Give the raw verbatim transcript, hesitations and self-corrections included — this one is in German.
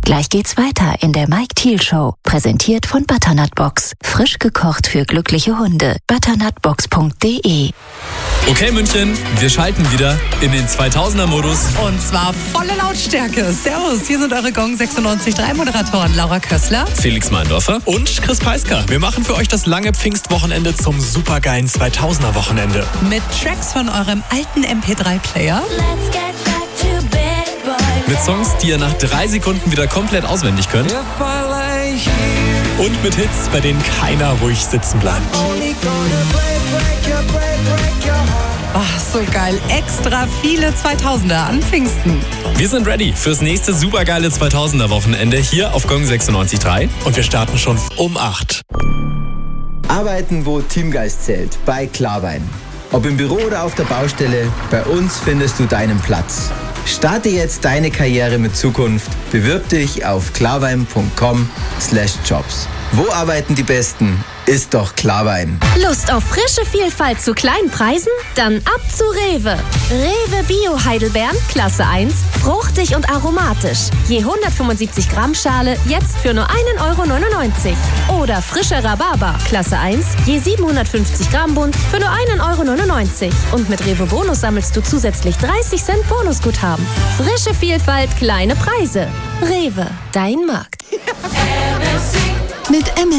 Gleich geht's weiter in der Mike Thiel Show. Präsentiert von Butternut Box. Frisch gekocht für glückliche Hunde. butternutbox punkt de. Okay München, wir schalten wieder in den zweitausender-Modus. Und zwar volle Lautstärke. Servus, hier sind eure Gong sechsundneunzig Komma drei Moderatoren Laura Kössler, Felix Meindorfer und Chris Peisker. Wir machen für euch das lange Pfingstwochenende zum supergeilen zweitausender-Wochenende. mit Tracks von eurem alten M P drei Player. mit Songs, die ihr nach drei Sekunden wieder komplett auswendig könnt. Und mit Hits, bei denen keiner ruhig sitzen bleibt. Ach, so geil. Extra viele zweitausender an Pfingsten. Wir sind ready fürs nächste supergeile zweitausender-Wochenende hier auf Gong sechsundneunzig Komma drei. Und wir starten schon um acht. Arbeiten, wo Teamgeist zählt, bei Klarwein. Ob im Büro oder auf der Baustelle, bei uns findest du deinen Platz. Starte jetzt deine Karriere mit Zukunft. Bewirb dich auf klarwein punkt com slash jobs. Wo arbeiten die Besten? Ist doch Klarwein. Lust auf frische Vielfalt zu kleinen Preisen? Dann ab zu Rewe. Rewe Bio Heidelbeeren, Klasse eins, fruchtig und aromatisch. Je hundertfünfundsiebzig Gramm Schale, jetzt für nur einen Euro neunundneunzig. Oder frischer Rhabarber, Klasse eins, je siebenhundertfünfzig Gramm Bund, für nur einen Euro neunundneunzig. Und mit Rewe Bonus sammelst du zusätzlich dreißig Cent Bonusguthaben. Frische Vielfalt, kleine Preise. Rewe, dein Markt. Mit M S